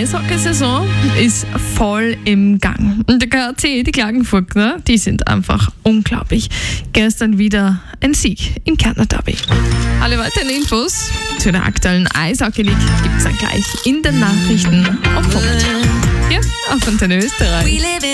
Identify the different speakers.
Speaker 1: Eishockeysaison ist voll im Gang. Und der KAC, die Klagenfurter, die sind einfach unglaublich. Gestern wieder ein Sieg im Kärntner Derby. Alle weiteren Infos zu der aktuellen Eishockey-League gibt es dann gleich in den Nachrichten auf Punkt. Hier auf Antenne Österreich.